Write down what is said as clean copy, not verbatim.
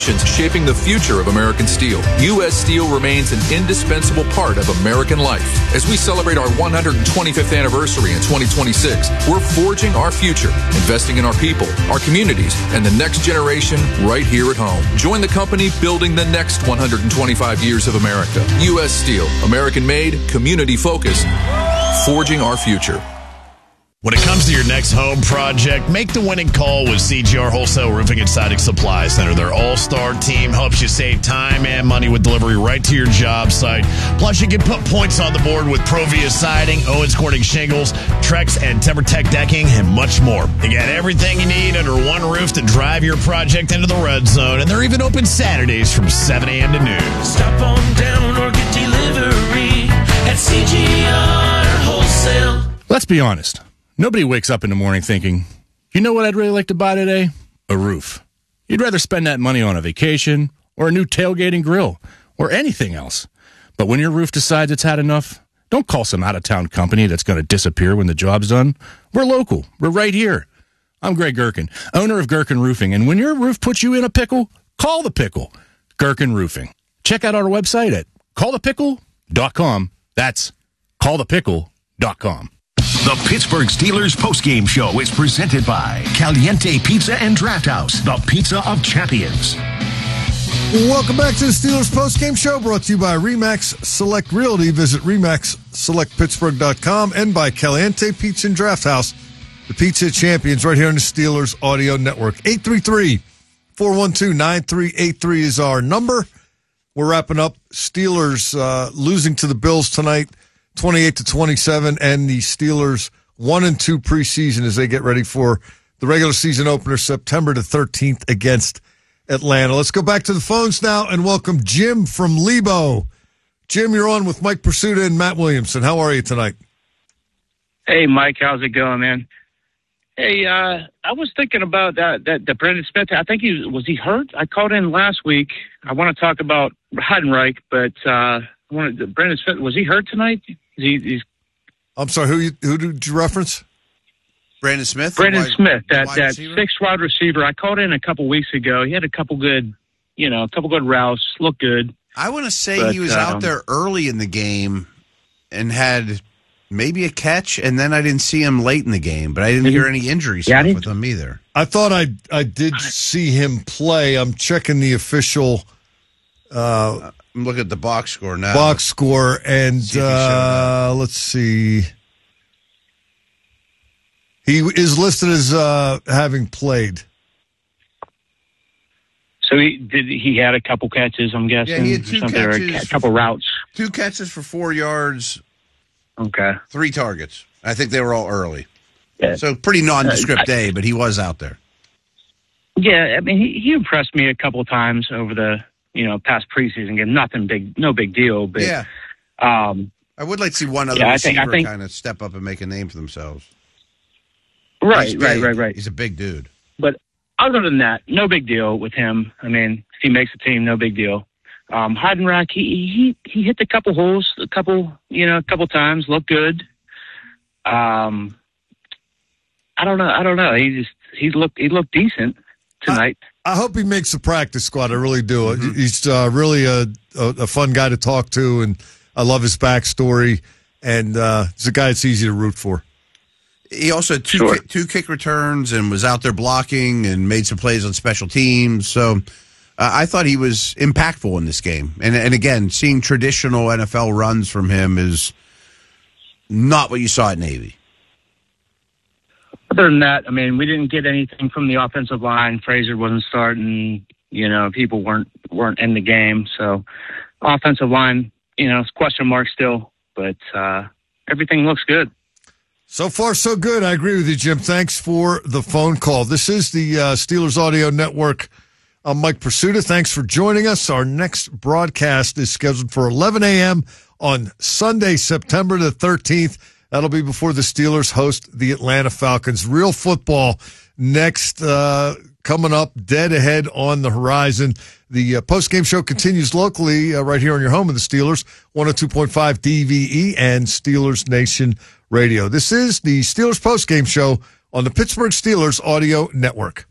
shaping the future of American steel. U.S. Steel remains an indispensable part of American life. As we celebrate our 125th anniversary in 2026, we're forging our future, investing in our people, our communities, and the next generation right here at home. Join the company building the next 125 years of America. U.S. Steel, American-made, community-focused, forging our future. When it comes to your next home project, make the winning call with CGR Wholesale Roofing and Siding Supply Center. Their all-star team helps you save time and money with delivery right to your job site. Plus, you can put points on the board with Provia Siding, Owens Corning Shingles, Trex, and TimberTech Decking, and much more. You got everything you need under one roof to drive your project into the red zone, and they're even open Saturdays from 7 a.m. to noon. Stop on down or get delivery at CGR Wholesale. Let's be honest. Nobody wakes up in the morning thinking, you know what I'd really like to buy today? A roof. You'd rather spend that money on a vacation or a new tailgating grill or anything else. But when your roof decides it's had enough, don't call some out-of-town company that's going to disappear when the job's done. We're local. We're right here. I'm Greg Gherkin, owner of Gherkin Roofing. And when your roof puts you in a pickle, call the pickle. Gherkin Roofing. Check out our website at callthepickle.com. That's callthepickle.com. The Pittsburgh Steelers postgame show is presented by Caliente Pizza and Draft House, the pizza of champions. Welcome back to the Steelers postgame show, brought to you by RE/MAX Select Realty. Visit RE/MAXSelectPittsburgh.com and by Caliente Pizza and Draft House, the pizza of champions, right here on the Steelers Audio Network. 833-412-9383 is our number. We're wrapping up. Steelers losing to the Bills tonight, 28-27, and the Steelers 1-2 preseason as they get ready for the regular season opener September the 13th against Atlanta. Let's go back to the phones now and welcome Jim from Lebo. Jim, you're on with Mike Pursuta and Matt Williamson. How are you tonight? Hey, Mike, how's it going, man? Hey, I was thinking about that Brandon Smith. I think was he hurt? I called in last week. I want to talk about Heidenreich, but Brandon Smith, was he hurt tonight? He's I'm sorry, who did you reference? Brandon Smith? Brandon Smith, that sixth wide receiver. I called in a couple weeks ago. He had a couple good routes, looked good. I want to say he was out there early in the game and had maybe a catch, and then I didn't see him late in the game, but I didn't hear any injury stuff with him either. I thought I did see him play. I'm checking the official I'm looking at the box score now. And let's see. He is listed as having played. So he had a couple catches, I'm guessing. Yeah, he had two catches. A couple routes. 2 catches for 4 yards. Okay. 3 targets. I think they were all early. Yeah. So pretty nondescript day, but he was out there. Yeah, I mean, he impressed me a couple times over the past preseason game. No big deal. But yeah, I would like to see one other receiver kind of step up and make a name for themselves. Right. He's a big dude. But other than that, no big deal with him. I mean, if he makes the team, no big deal. Heidenreich, he hit a couple holes, a couple times, looked good. I don't know. He looked decent tonight. I hope he makes the practice squad. I really do. Mm-hmm. He's really a fun guy to talk to, and I love his backstory. And he's a guy that's easy to root for. He also had two kick returns and was out there blocking and made some plays on special teams. So I thought he was impactful in this game. And again, seeing traditional NFL runs from him is not what you saw at Navy. Other than that, I mean, we didn't get anything from the offensive line. Frazier wasn't starting. People weren't in the game. So offensive line, it's question mark still. But everything looks good. So far, so good. I agree with you, Jim. Thanks for the phone call. This is the Steelers Audio Network. I'm Mike Pursuta. Thanks for joining us. Our next broadcast is scheduled for 11 a.m. on Sunday, September the 13th. That'll be before the Steelers host the Atlanta Falcons. Real football next coming up, dead ahead on the horizon. The postgame show continues locally right here on your home of the Steelers, 102.5 DVE and Steelers Nation Radio. This is the Steelers postgame show on the Pittsburgh Steelers Audio Network.